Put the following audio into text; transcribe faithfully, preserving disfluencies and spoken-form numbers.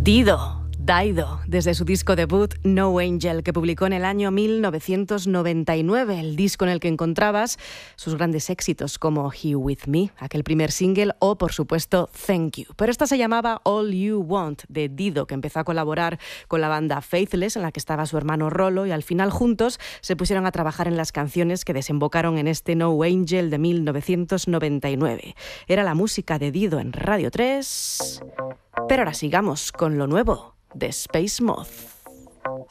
Dido, Dido, desde su disco debut No Angel, que publicó en el año mil novecientos noventa y nueve, el disco en el que encontrabas sus grandes éxitos como Here With Me, aquel primer single, o por supuesto Thank You. Pero esta se llamaba All You Want, de Dido, que empezó a colaborar con la banda Faithless, en la que estaba su hermano Rolo, y al final juntos se pusieron a trabajar en las canciones que desembocaron en este No Angel de mil novecientos noventa y nueve. Era la música de Dido en Radio tres. Pero ahora sigamos con lo nuevo de Space Moth.